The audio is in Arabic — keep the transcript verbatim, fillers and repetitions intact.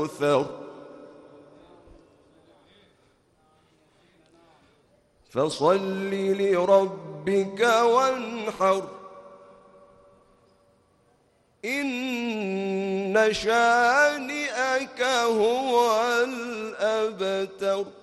وأكثر. فصل لربك وانحر إن شانئك هو الأبتر.